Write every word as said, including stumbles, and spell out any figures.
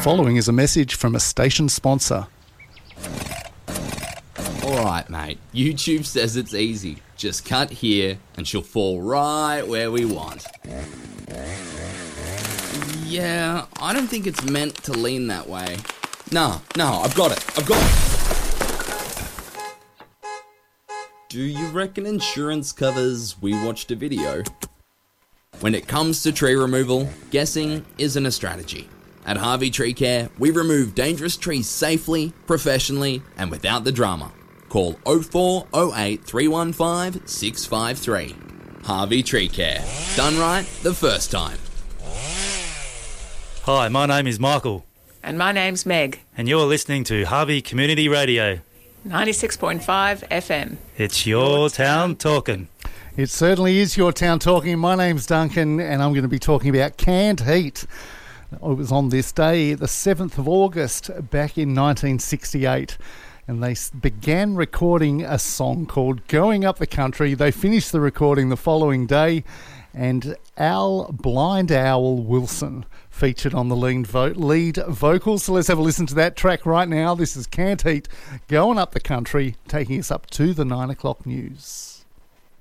following is a message from a station sponsor. Alright mate, YouTube says it's easy. Just cut here and she'll fall right where we want. Yeah, I don't think it's meant to lean that way. No, no, I've got it, I've got it. Do you reckon insurance covers we watched a video? When it comes to tree removal, guessing isn't a strategy. At Harvey Tree Care, we remove dangerous trees safely, professionally, and without the drama. Call oh four oh eight, three one five, six five three. Harvey Tree Care. Done right the first time. Hi, my name is Michael. And my name's Meg. And you're listening to Harvey Community Radio. ninety-six point five F M. It's your, your town talking. It certainly is your town talking. My name's Duncan and I'm going to be talking about canned heat. It was on this day, the seventh of August, back in nineteen sixty-eight. And they began recording a song called Going Up the Country. They finished the recording the following day. And Al Blind Owl Wilson featured on the lead, vo- lead vocals. So let's have a listen to that track right now. This is Canned Heat, Going Up the Country, taking us up to the nine o'clock news.